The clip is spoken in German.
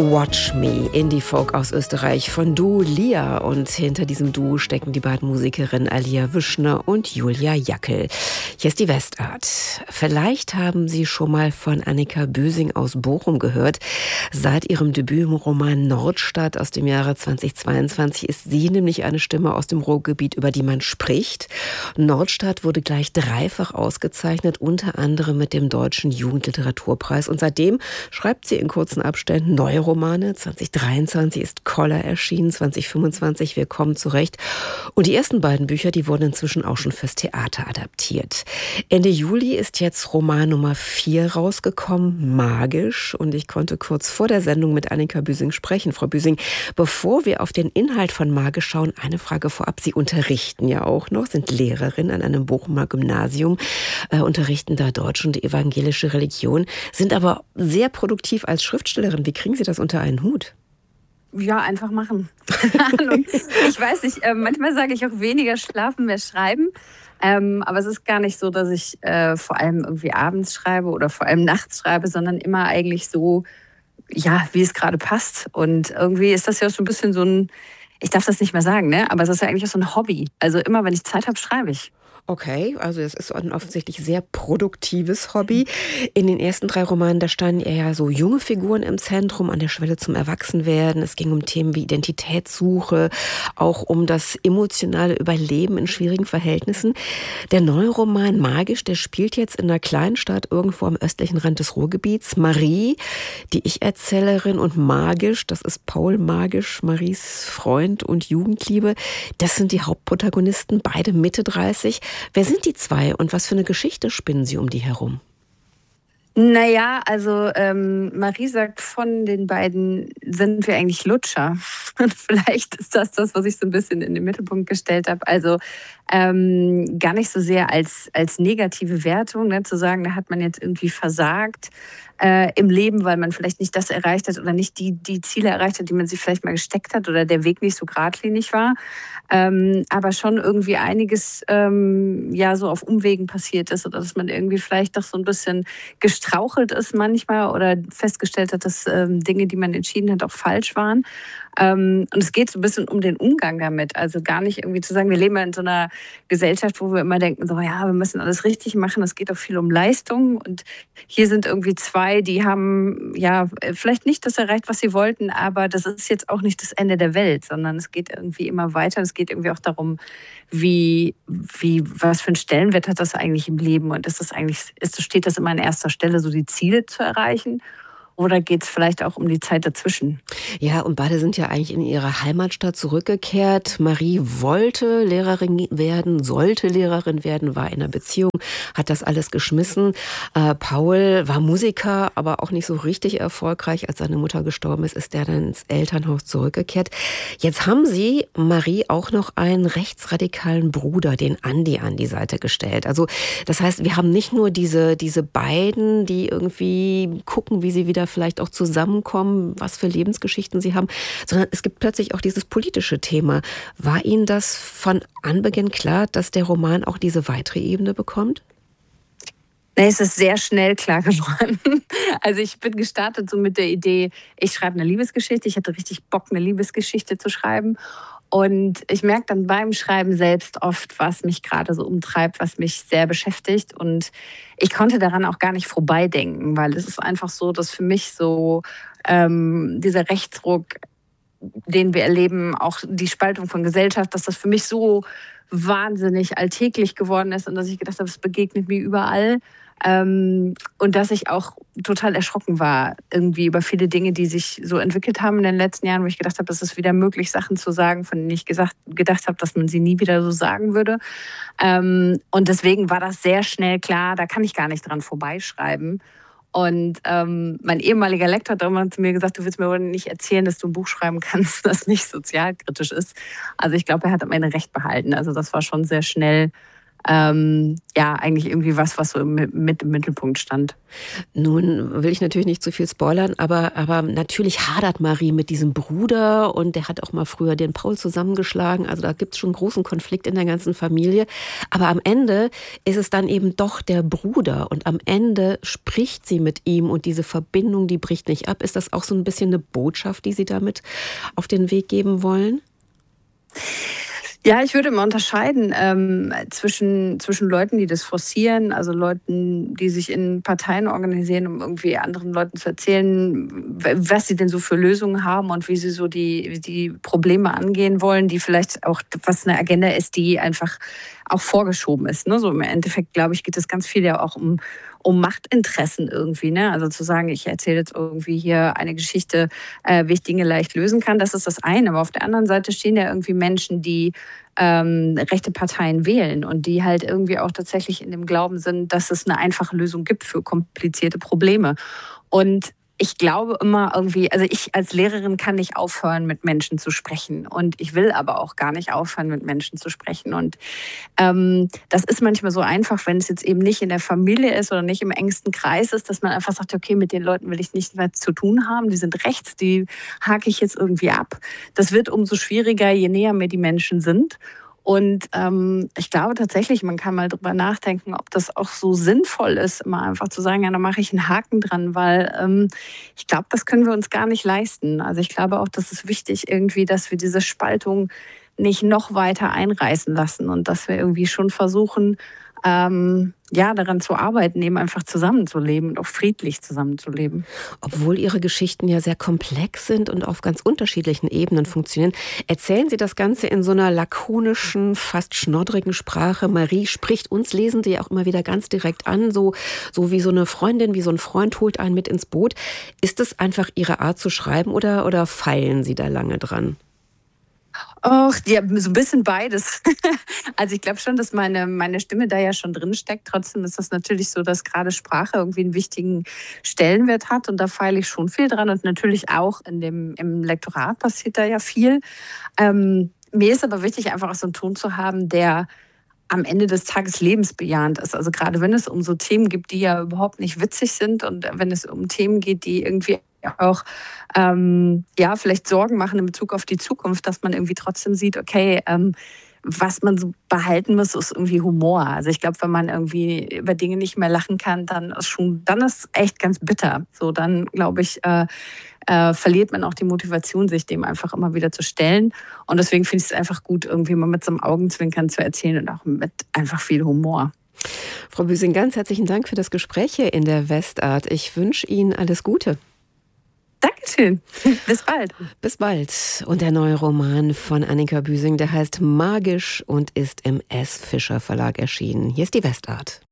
Watch Me, Indie-Folk aus Österreich von Duo Lia. Und hinter diesem Duo stecken die beiden Musikerinnen Alia Wüschner und Julia Jackel. Hier ist die Westart. Vielleicht haben Sie schon mal von Annika Büsing aus Bochum gehört. Seit ihrem Debüt im Roman Nordstadt aus dem Jahre 2022 ist sie nämlich eine Stimme aus dem Ruhrgebiet, über die man spricht. Nordstadt wurde gleich dreifach ausgezeichnet, unter anderem mit dem Deutschen Jugendliteraturpreis. Und seitdem schreibt sie in kurzen Abständen neue Romane. 2023 ist Koller erschienen, 2025 Wir kommen zurecht. Und die ersten beiden Bücher, die wurden inzwischen auch schon fürs Theater adaptiert. Ende Juli ist jetzt Roman Nummer 4 rausgekommen, Magisch. Und ich konnte kurz vor der Sendung mit Annika Büsing sprechen. Frau Büsing, bevor wir auf den Inhalt von Magisch schauen, eine Frage vorab. Sie unterrichten ja auch noch, sind Lehrerin an einem Bochumer Gymnasium, unterrichten da Deutsch und evangelische Religion, sind aber sehr produktiv als Schriftstellerin. Wie kriegen Sie das unter einen Hut? Ja, einfach machen. Ich weiß nicht, manchmal sage ich auch weniger schlafen, mehr schreiben. Aber es ist gar nicht so, dass ich vor allem irgendwie abends schreibe oder vor allem nachts schreibe, sondern immer eigentlich so, ja, wie es gerade passt. Und irgendwie ist das ja so ein bisschen so ein, ich darf das nicht mehr sagen, ne? Aber es ist ja eigentlich auch so ein Hobby. Also immer, wenn ich Zeit habe, schreibe ich. Okay, also es ist ein offensichtlich sehr produktives Hobby. In den ersten 3 Romanen, da standen eher so junge Figuren im Zentrum, an der Schwelle zum Erwachsenwerden. Es ging um Themen wie Identitätssuche, auch um das emotionale Überleben in schwierigen Verhältnissen. Der neue Roman Magisch, der spielt jetzt in einer kleinen Stadt irgendwo am östlichen Rand des Ruhrgebiets. Marie, die Ich-Erzählerin, und Magisch, das ist Paul Magisch, Maries Freund und Jugendliebe. Das sind die Hauptprotagonisten, beide Mitte 30. Wer sind die zwei und was für eine Geschichte spinnen sie um die herum? Naja, also Marie sagt, von den beiden sind wir eigentlich Lutscher. Und vielleicht ist das, was ich so ein bisschen in den Mittelpunkt gestellt habe. Also gar nicht so sehr als negative Wertung, ne, zu sagen, da hat man jetzt irgendwie versagt im Leben, weil man vielleicht nicht das erreicht hat oder nicht die Ziele erreicht hat, die man sich vielleicht mal gesteckt hat oder der Weg nicht so geradlinig war. Aber schon irgendwie einiges ja so auf Umwegen passiert ist oder dass man irgendwie vielleicht doch so ein bisschen gestrauchelt ist manchmal oder festgestellt hat, dass Dinge, die man entschieden hat, auch falsch waren. Und es geht so ein bisschen um den Umgang damit. Also gar nicht irgendwie zu sagen, wir leben ja in so einer Gesellschaft, wo wir immer denken, so ja, wir müssen alles richtig machen. Es geht auch viel um Leistung. Und hier sind irgendwie zwei, die haben ja vielleicht nicht das erreicht, was sie wollten, aber das ist jetzt auch nicht das Ende der Welt, sondern es geht irgendwie immer weiter. Es geht irgendwie auch darum, was für einen Stellenwert hat das eigentlich im Leben? Und steht das immer an erster Stelle, so die Ziele zu erreichen? Oder geht es vielleicht auch um die Zeit dazwischen? Ja, und beide sind ja eigentlich in ihre Heimatstadt zurückgekehrt. Marie wollte Lehrerin werden, sollte Lehrerin werden, war in einer Beziehung, hat das alles geschmissen. Paul war Musiker, aber auch nicht so richtig erfolgreich. Als seine Mutter gestorben ist der dann ins Elternhaus zurückgekehrt. Jetzt haben sie, Marie, auch noch einen rechtsradikalen Bruder, den Andi, an die Seite gestellt. Also das heißt, wir haben nicht nur diese beiden, die irgendwie gucken, wie sie wieder vielleicht auch zusammenkommen, was für Lebensgeschichten sie haben, sondern es gibt plötzlich auch dieses politische Thema. War Ihnen das von Anbeginn klar, dass der Roman auch diese weitere Ebene bekommt? Nee, es ist sehr schnell klar geworden. Also ich bin gestartet so mit der Idee, ich schreibe eine Liebesgeschichte. Ich hatte richtig Bock, eine Liebesgeschichte zu schreiben. Und ich merke dann beim Schreiben selbst oft, was mich gerade so umtreibt, was mich sehr beschäftigt. Und ich konnte daran auch gar nicht vorbeidenken, weil es ist einfach so, dass für mich so dieser Rechtsruck, den wir erleben, auch die Spaltung von Gesellschaft, dass das für mich so wahnsinnig alltäglich geworden ist und dass ich gedacht habe, es begegnet mir überall. Und dass ich auch total erschrocken war irgendwie über viele Dinge, die sich so entwickelt haben in den letzten Jahren, wo ich gedacht habe, es ist wieder möglich, Sachen zu sagen, von denen ich gedacht habe, dass man sie nie wieder so sagen würde. Und deswegen war das sehr schnell klar, da kann ich gar nicht dran vorbeischreiben. Und mein ehemaliger Lektor hat irgendwann zu mir gesagt, du willst mir wohl nicht erzählen, dass du ein Buch schreiben kannst, das nicht sozialkritisch ist. Also ich glaube, er hat am Ende recht behalten. Also das war schon sehr schnell ja, eigentlich irgendwie was so mit im Mittelpunkt stand. Nun will ich natürlich nicht zu viel spoilern, aber natürlich hadert Marie mit diesem Bruder und der hat auch mal früher den Paul zusammengeschlagen. Also da gibt es schon einen großen Konflikt in der ganzen Familie. Aber am Ende ist es dann eben doch der Bruder und am Ende spricht sie mit ihm und diese Verbindung, die bricht nicht ab. Ist das auch so ein bisschen eine Botschaft, die Sie damit auf den Weg geben wollen? Ja, ich würde immer unterscheiden zwischen Leuten, die das forcieren, also Leuten, die sich in Parteien organisieren, um irgendwie anderen Leuten zu erzählen, was sie denn so für Lösungen haben und wie sie so die Probleme angehen wollen, die vielleicht auch, was eine Agenda ist, die einfach auch vorgeschoben ist. Ne? So im Endeffekt, glaube ich, geht es ganz viel ja auch um Machtinteressen irgendwie. Ne? Also zu sagen, ich erzähle jetzt irgendwie hier eine Geschichte, wie ich Dinge leicht lösen kann, das ist das eine. Aber auf der anderen Seite stehen ja irgendwie Menschen, die rechte Parteien wählen und die halt irgendwie auch tatsächlich in dem Glauben sind, dass es eine einfache Lösung gibt für komplizierte Probleme. Und ich glaube immer irgendwie, also ich als Lehrerin kann nicht aufhören, mit Menschen zu sprechen. Und ich will aber auch gar nicht aufhören, mit Menschen zu sprechen. Und das ist manchmal so einfach, wenn es jetzt eben nicht in der Familie ist oder nicht im engsten Kreis ist, dass man einfach sagt, okay, mit den Leuten will ich nichts mehr zu tun haben. Die sind rechts, die hake ich jetzt irgendwie ab. Das wird umso schwieriger, je näher mir die Menschen sind. Und ich glaube tatsächlich, man kann mal drüber nachdenken, ob das auch so sinnvoll ist, immer einfach zu sagen, ja, da mache ich einen Haken dran, weil ich glaube, das können wir uns gar nicht leisten. Also ich glaube auch, das ist wichtig irgendwie, dass wir diese Spaltung nicht noch weiter einreißen lassen und dass wir irgendwie schon versuchen, ja, daran zu arbeiten, eben einfach zusammenzuleben und auch friedlich zusammenzuleben. Obwohl Ihre Geschichten ja sehr komplex sind und auf ganz unterschiedlichen Ebenen funktionieren, erzählen Sie das Ganze in so einer lakonischen, fast schnoddrigen Sprache. Marie spricht uns Lesende ja auch immer wieder ganz direkt an, so wie so eine Freundin, wie so ein Freund holt einen mit ins Boot. Ist es einfach Ihre Art zu schreiben oder feilen Sie da lange dran? Och, ja, so ein bisschen beides. Also, ich glaube schon, dass meine Stimme da ja schon drin steckt. Trotzdem ist das natürlich so, dass gerade Sprache irgendwie einen wichtigen Stellenwert hat und da feile ich schon viel dran und natürlich auch im Lektorat passiert da ja viel. Mir ist aber wichtig, einfach auch so einen Ton zu haben, der am Ende des Tages lebensbejahend ist. Also gerade wenn es um so Themen gibt, die ja überhaupt nicht witzig sind und wenn es um Themen geht, die irgendwie auch ja, vielleicht Sorgen machen in Bezug auf die Zukunft, dass man irgendwie trotzdem sieht, okay, was man so behalten muss, ist irgendwie Humor. Also ich glaube, wenn man irgendwie über Dinge nicht mehr lachen kann, dann ist echt ganz bitter. So, dann glaube ich, verliert man auch die Motivation, sich dem einfach immer wieder zu stellen. Und deswegen finde ich es einfach gut, irgendwie mal mit so einem Augenzwinkern zu erzählen und auch mit einfach viel Humor. Frau Büsing, ganz herzlichen Dank für das Gespräch hier in der Westart. Ich wünsche Ihnen alles Gute. Dankeschön. Bis bald. Bis bald. Und der neue Roman von Annika Büsing, der heißt Magisch und ist im S. Fischer Verlag erschienen. Hier ist die Westart.